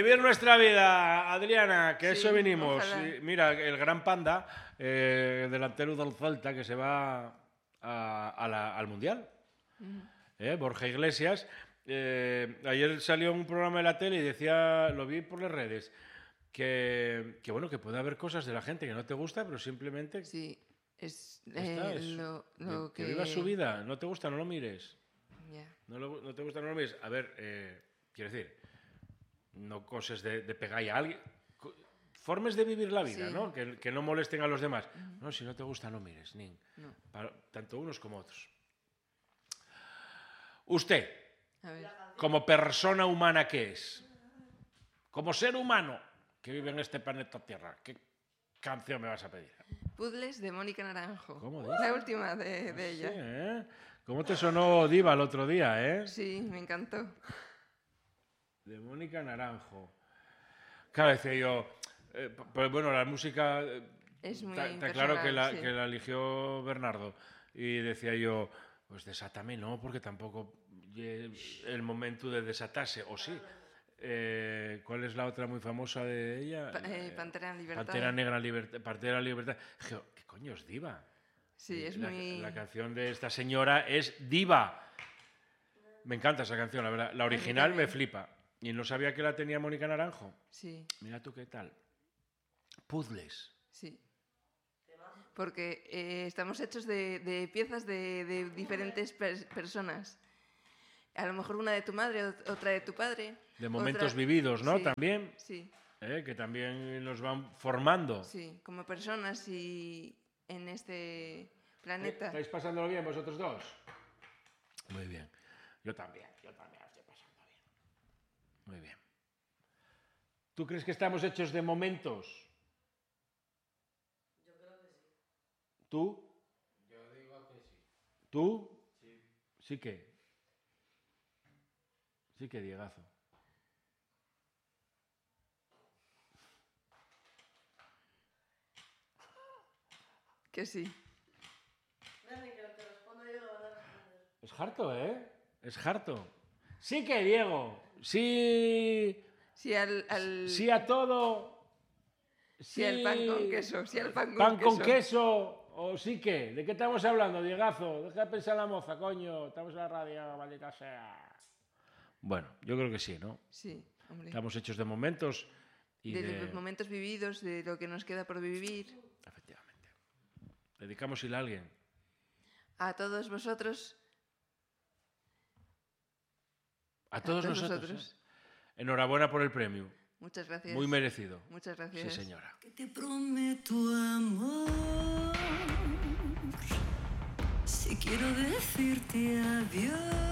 Vivir nuestra vida, Adriana, que Sí, eso vinimos. ojalá. Mira, el gran Panda, delantero del Celta, que se va al Mundial. Borja Iglesias. Ayer salió un programa de la tele y decía, lo vi por las redes, que bueno, que puede haber cosas de la gente que no te gusta, pero simplemente Sí, es ya está, lo que viva su vida. No te gusta, no lo mires. Ya. No te gusta, no lo mires. A ver, quiero decir, no coses de pegar a alguien. Formes de vivir la vida, Sí. ¿no? Que no molesten a los demás. No, si no te gusta, no mires, nin. No. Tanto unos como otros. Usted, A ver. como persona humana que es, como ser humano que vive en este planeta Tierra, ¿qué canción me vas a pedir? Puzzles de Mónica Naranjo. ¿Cómo dices? La última de Sí, ella. ¿eh? ¿Cómo te sonó Diva el otro día, eh? Sí, me encantó. De Mónica Naranjo. Claro, decía yo, pues bueno, la música Es muy está claro que personal, sí. que la eligió Bernardo. Y decía yo, pues desátame no, porque tampoco es el momento de desatarse, o sí. ¿Cuál es la otra muy famosa de ella? Pantera en Libertad. Pantera Libertad. ¿Qué coño es Diva? Sí, es muy... La canción de esta señora es Diva. Me encanta esa canción, la verdad. La original me flipa. Y no sabía que la tenía Mónica Naranjo. Sí, Mira tú qué tal. Puzzles. sí. Porque estamos hechos de piezas de diferentes personas. A lo mejor una de tu madre, otra de tu padre. De momentos otra... vividos, ¿no? Sí, También. Sí, Que también nos van formando. sí, como personas y en este planeta. ¿Estáis pasándolo bien vosotros dos? Muy bien. Yo también lo estoy pasando bien. Muy bien. ¿Tú crees que estamos hechos de momentos? Yo creo que sí. ¿Tú? Yo digo que sí. ¿Tú? Sí. Sí que. Sí que, Diegazo. Que sí. Dale, que lo que responda yo lo van a responder. Es harto, ¿eh? Es harto. Sí que, Diego. Sí. Sí al... Sí a todo. Sí al pan con queso. Sí al pan con Pan queso. con queso. O sí que. ¿De qué estamos hablando, Diegazo? Deja de pensar en la moza, coño. Estamos en la radio, maldita sea. Bueno, yo creo que sí, ¿no? Sí, hombre. Estamos hechos de momentos y De los momentos vividos, de lo que nos queda por vivir. Efectivamente. Dedicámosle a alguien. A todos vosotros. A todos todos nosotros. vosotros. Enhorabuena por el premio. Muchas gracias. Muy merecido. Muchas gracias. Sí, señora. Que te prometo amor, si quiero decirte adiós.